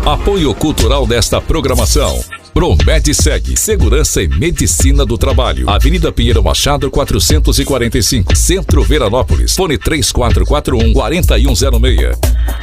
Apoio cultural desta programação. Promed-Seg, Segurança e Medicina do Trabalho. Avenida Pinheiro Machado, 445, Centro Veranópolis. Fone 3441-4106.